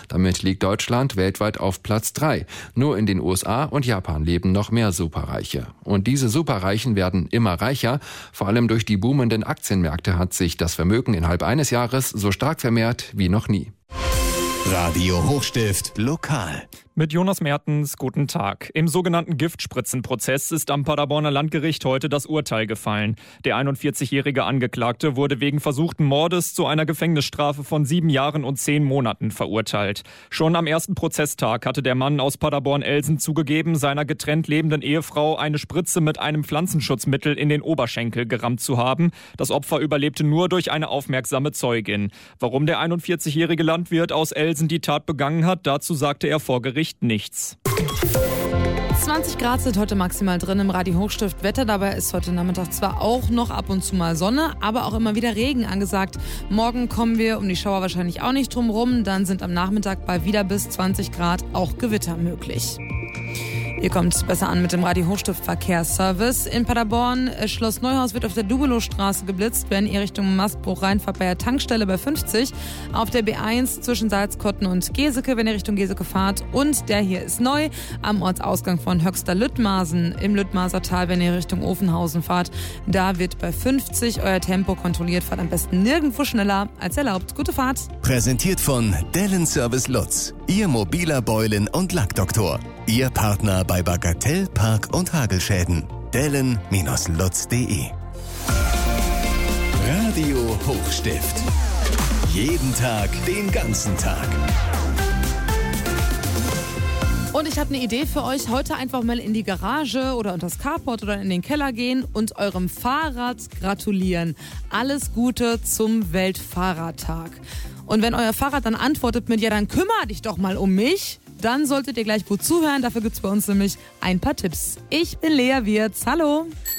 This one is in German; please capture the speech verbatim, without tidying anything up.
Damit liegt Deutschland weltweit auf Platz drei. Nur in den U S A und Japan leben noch mehr Superreiche. Und diese Superreichen werden immer reicher. Vor allem durch die boomenden Aktienmärkte hat sich das Vermögen innerhalb eines Jahres so stark vermehrt wie noch nie. Radio Hochstift lokal. Mit Jonas Mertens, guten Tag. Im sogenannten Giftspritzenprozess ist am Paderborner Landgericht heute das Urteil gefallen. Der einundvierzigjährige Angeklagte wurde wegen versuchten Mordes zu einer Gefängnisstrafe von sieben Jahren und zehn Monaten verurteilt. Schon am ersten Prozesstag hatte der Mann aus Paderborn-Elsen zugegeben, seiner getrennt lebenden Ehefrau eine Spritze mit einem Pflanzenschutzmittel in den Oberschenkel gerammt zu haben. Das Opfer überlebte nur durch eine aufmerksame Zeugin. Warum der einundvierzigjährige Landwirt aus Elsen die Tat begangen hat, dazu sagte er vor Gericht nichts. zwanzig Grad sind heute maximal drin im Radio Hochstift. Wetter dabei ist heute Nachmittag zwar auch noch ab und zu mal Sonne, aber auch immer wieder Regen angesagt. Morgen kommen wir um die Schauer wahrscheinlich auch nicht drum rum. Dann sind am Nachmittag bei wieder bis zwanzig Grad auch Gewitter möglich. Ihr kommt besser an mit dem Radio Hochstift Verkehrsservice. In Paderborn, Schloss Neuhaus wird auf der Dubelowstraße geblitzt, wenn ihr Richtung Mastbruch reinfahrt bei der Tankstelle bei fünfzig. Auf der B eins zwischen Salzkotten und Geseke, wenn ihr Richtung Geseke fahrt. Und der hier ist neu am Ortsausgang von Höxter-Lüttmarsen im Lüttmarser wenn ihr Richtung Ofenhausen fahrt. Da wird bei fünfzig euer Tempo kontrolliert. Fahrt am besten nirgendwo schneller als erlaubt. Gute Fahrt. Präsentiert von Dellen Service Lutz, Ihr mobiler Beulen- und Lackdoktor. Ihr Partner bei Bagatell, Park- und Hagelschäden. Dellen Lutz punkt de. Radio Hochstift. Jeden Tag, den ganzen Tag. Und ich habe eine Idee für euch. Heute einfach mal in die Garage oder unter das Carport oder in den Keller gehen und eurem Fahrrad gratulieren. Alles Gute zum Weltfahrradtag. Und wenn euer Fahrrad dann antwortet mit, ja, dann kümmere dich doch mal um mich, dann solltet ihr gleich gut zuhören. Dafür gibt's bei uns nämlich ein paar Tipps. Ich bin Lea Wirz. Hallo.